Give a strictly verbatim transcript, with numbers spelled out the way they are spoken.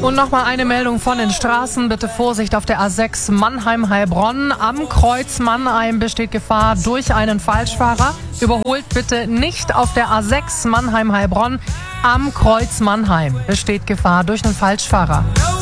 Und nochmal eine Meldung von den Straßen. Bitte Vorsicht auf der A sechs Mannheim-Heilbronn. Am Kreuz Mannheim besteht Gefahr durch einen Falschfahrer. Überholt bitte nicht auf der A sechs Mannheim-Heilbronn. Am Kreuz Mannheim besteht Gefahr durch einen Falschfahrer.